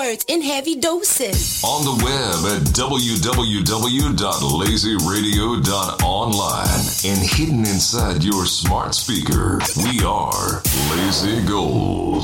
words in heavy doses. On the web at www.lazyradio.online and hidden inside your smart speaker, we are Lazy Gold.